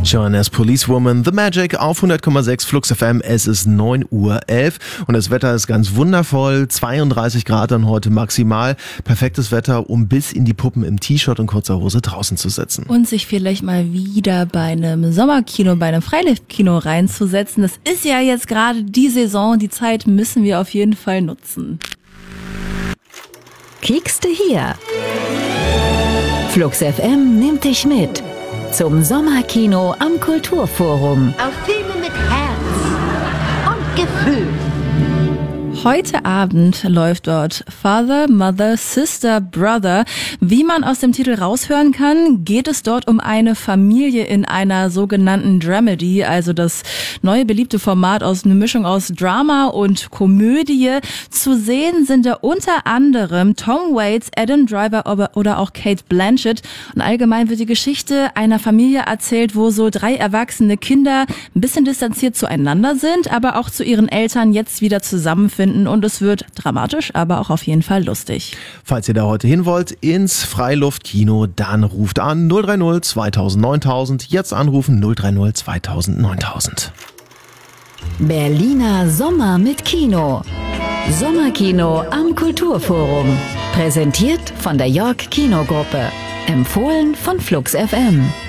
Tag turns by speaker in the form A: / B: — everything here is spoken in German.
A: Joanna's Policewoman, The Magic auf 100,6 Flux FM. Es ist 9:11 Uhr und das Wetter ist ganz wundervoll. 32 Grad dann heute maximal. Perfektes Wetter, um bis in die Puppen im T-Shirt und kurzer Hose draußen zu sitzen.
B: Und sich vielleicht mal wieder bei einem Sommerkino, bei einem Freiluftkino reinzusetzen. Das ist ja jetzt gerade die Saison. Die Zeit müssen wir auf jeden Fall nutzen.
C: Kiekste hier. Flux FM nimmt dich mit zum Sommerkino am Kulturforum.
D: Auf Filme mit Herz und Gefühl.
B: Heute Abend läuft dort Father, Mother, Sister, Brother. Wie man aus dem Titel raushören kann, geht es dort um eine Familie in einer sogenannten Dramedy, also das neue beliebte Format aus einer Mischung aus Drama und Komödie. Zu sehen sind da unter anderem Tom Waits, Adam Driver oder auch Cate Blanchett. Und allgemein wird die Geschichte einer Familie erzählt, wo so 3 erwachsene Kinder ein bisschen distanziert zueinander sind, aber auch zu ihren Eltern jetzt wieder zusammenfinden. Und es wird dramatisch, aber auch auf jeden Fall lustig.
A: Falls ihr da heute hin wollt, ins Freiluftkino, dann ruft an 030 2000 9000. Jetzt anrufen 030 2000 9000.
C: Berliner Sommer mit Kino. Sommerkino am Kulturforum. Präsentiert von der York Kinogruppe. Empfohlen von Flux FM.